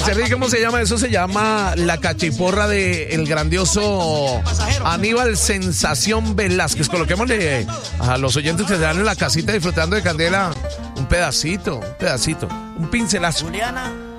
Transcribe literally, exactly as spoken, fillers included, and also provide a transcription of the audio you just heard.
¿Cómo se llama? Eso se llama la cachiporra de el grandioso Aníbal Sensación Velázquez. Coloquémosle a los oyentes que se dan en la casita disfrutando de Candela un pedacito, un pedacito, un pincelazo. Juliana.